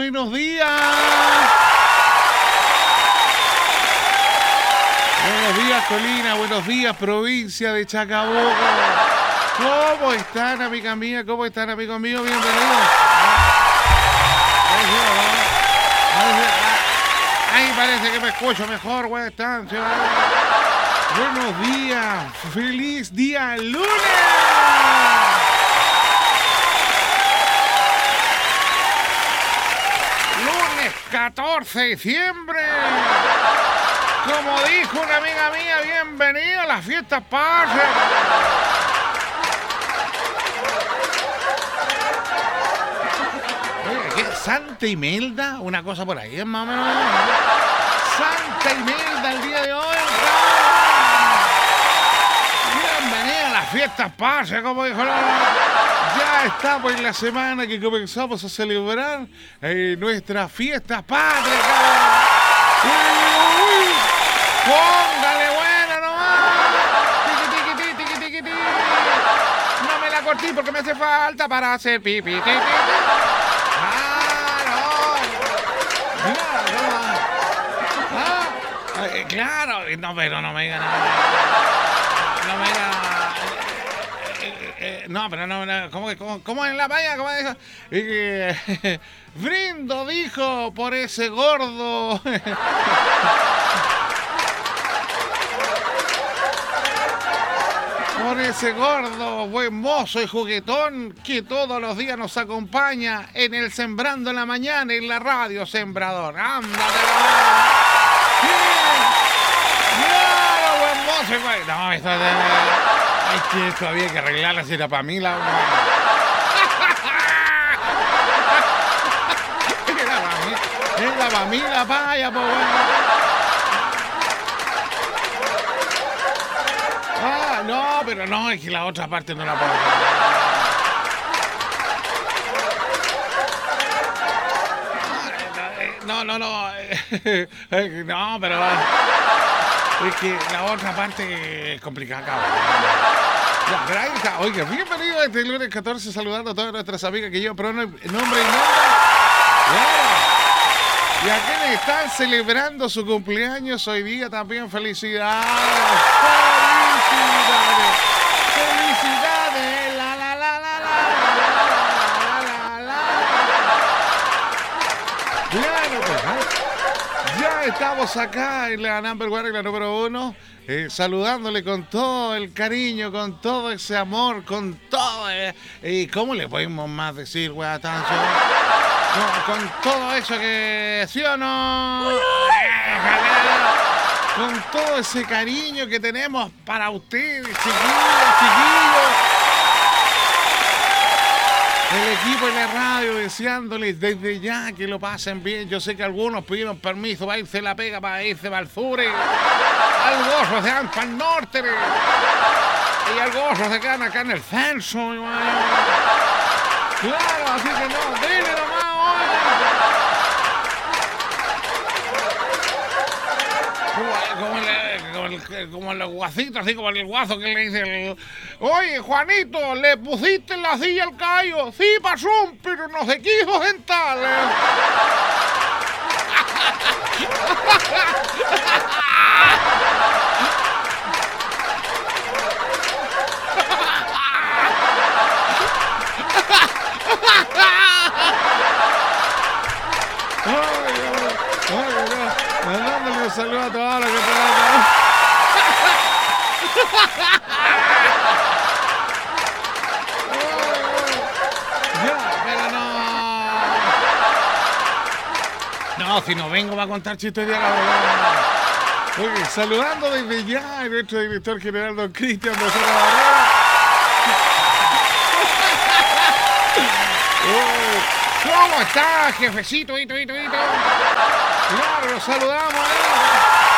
buenos días. Buenos días, Colina, buenos días, provincia de Chacabuco. ¿Cómo están, amiga mía? ¿Cómo están, amigos míos? Bienvenidos. Ahí parece que me escucho mejor, güey. Están. Buenos días, feliz día lunes. 14 de diciembre. Como dijo una amiga mía, bienvenida a las fiestas patrias. Oye, ¿qué? ¿Santa Imelda? Una cosa por ahí, es más o menos. Santa Imelda el día de hoy. Bienvenida a las fiestas patrias, como dijo la... Ya estamos en la semana que comenzamos a celebrar nuestras fiestas patrias. Póngale buena nomás. Tiqui, tiqui, tiqui. No me la corté porque me hace falta para hacer pipi. Claro. No, pero no me diga nada. No me diga. No, pero no, ¿cómo en la playa? ¿Cómo dijo? Brindo, dijo, por ese gordo. Por ese gordo, buen mozo y juguetón que todos los días nos acompaña en el Sembrando en la Mañana en la radio Sembrador. ¡Ándate! ¡Claro, buen mozo! No, esto es... Ay, que esto había que arreglarla si era para mí la... Era para mí la paya, pues bueno. Ah, no, pero no, es que la otra parte no la puedo hacer. No. No, pero... Es que la otra parte es complicada, cabrón. Ya, pero ahí está. Oiga, bienvenido a este lunes 14, saludando a todas nuestras amigas que llevan nombre y nombre. Claro. Y a quienes están celebrando su cumpleaños hoy día también, felicidades. Felicidades. La. Claro, pues, ya estamos acá en la number one, en la número 1, saludándole con todo el cariño, con todo ese amor, con todo... ¿Y cómo le podemos más decir, weá, tanto? Con todo eso que... ¿Sí o no? Con todo ese cariño que tenemos para ustedes, chiquillos. El equipo en la radio deseándoles desde ya que lo pasen bien. Yo sé que algunos pidieron permiso para irse a la pega, para irse al sur, algunos se van para el norte y algunos se quedan acá en el censo. Claro, así que no, dile nomás. Como el guacito, así como el guazo que le dice oye, Juanito, ¿le pusiste en la silla al callo? Sí, pasó, pero no se quiso sentar. Mandándole un saludo a todos los que están. Ya, pero no. No, si no vengo va a contar chistes de la verdad. Oye, saludando desde ya a nuestro director general, don Cristian Becerra Barrera. ¿Cómo está, jefecito? Claro, lo saludamos,